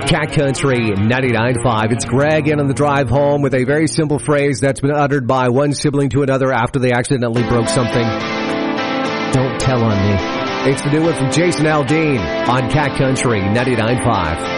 Cat Country 99.5. It's Greg in on the drive home with a very simple phrase that's been uttered by one sibling to another after they accidentally broke something. Don't tell on me. It's the new one from Jason Aldean on Cat Country 99.5.